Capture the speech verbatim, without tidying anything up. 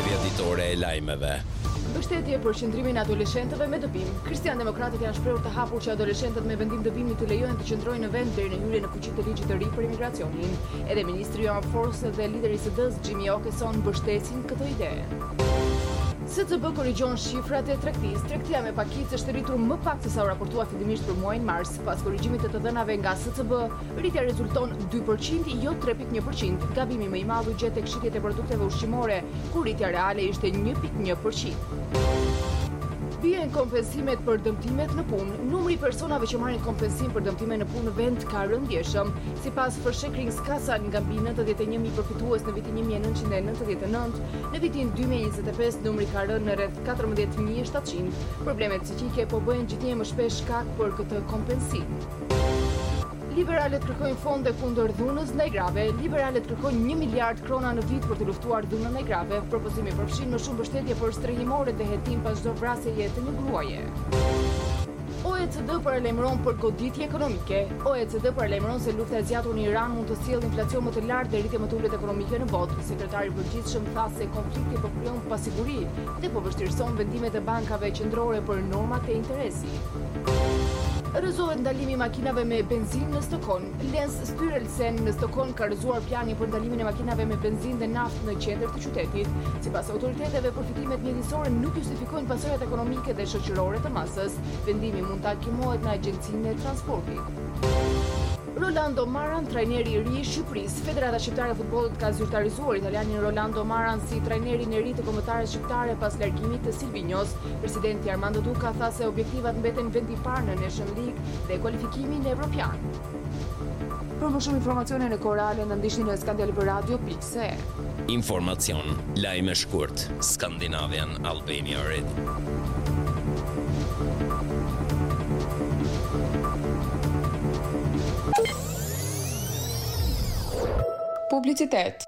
Mbledhja ditore e lajmeve. Mbështetje për qëndrimin e adoleshentëve me dëbim. Kristian-demokratët janë shprehur të hapur që adoleshentët me vendim dëbimi të lejohen të qëndrojnë në vend deri në hyrjen në fuqi të ligjit të ri për imigracionin. Edhe ministri Johan Forse dhe lideri i S D-s Xhimi Okeson mbështesin këtë ide. S C B korrigjon shifrat e tregtisë. Tregtia me pakicë është rritur më pak se sa u raportua fillimisht për muajin mars. Pas korrigjimit të të dhënave nga S C B, rritja rezulton dy përqind, jo tre pikë një përqind. Gabimi më i madh u gjet tek shitjet e produkteve ushqimore, ku rritja reale ishte një pikë një përqind. Bien kompensimet për dëmtimet në punë. Numri i personave që marrin kompensim për dëmtime në punë në vend ka rënë ndjeshëm. Sipas Försäkringskassan, nga mbi nëntëdhjetë e një mijë përfitues në vitin një mijë e nëntëqind e nëntëdhjetë e nëntë, në vitin dy mijë e njëzet e pesë numri ka rënë në rreth katërmbëdhjetë mijë e shtatëqind. Problemet psiqike po bëhen gjithnjë më shpesh shkak për këtë kompensim. Liberalët kërkojnë fonde kundër dhunës ndaj grave. Liberalët kërkojnë një miliard krona në vit për të luftuar dhunën ndaj grave. Propozimi përfshin më shumë mbështetje për strehimore dhe hetim pas çdo vrasjeje të një gruaje. O E C D paralajmëron për goditje ekonomike. O E C D paralajmëron se lufta e zgjatur në Iran mund të sjellë inflacion më të lartë dhe rritje më të ulët ekonomike në botë. Sekretari i përgjithshëm tha se konflikti po krijon pasiguri dhe po vështirëson vendimet e bankave qendrore për normat e interesit. Rrëzohet ndalimi i makinave me benzinë në Stockholm. Lens Styrelsen në Stockholm ka rrëzuar planin për ndalimin e makinave me benzinë dhe naftë në qendër të qytetit. Sipas autoriteteve, përfitimet mjedisore nuk justifikojnë pasojat ekonomike dhe shoqërore të masës. Vendimi mund ta kimohet në Agjencinë e Transportit. Rolando Maran, trajneri i ri i Shqipërisë. Federata Shqiptare e Futbollit ka zyrtarizuar italianin Rolando Maran si trajnerin e ri të kombëtarës shqiptare pas largimit të Silvinjos. Presidenti Armando Duka tha se objektivat mbeten vendi i parë në Nation League dhe kualifikimin evropian. Për më shumë informacione në kohë reale na ndiqni në skandaliberadio pikë se e. Informacion, lajme shkurt, Scandinavian Albania Radio. Publicitet.